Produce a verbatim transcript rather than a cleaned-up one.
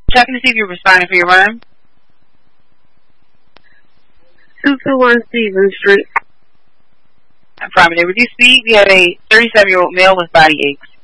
Checking to see if you're responding for your run. two two one Stevens Street. Affirmative. With you speak, we have a thirty-seven-year-old male with body aches.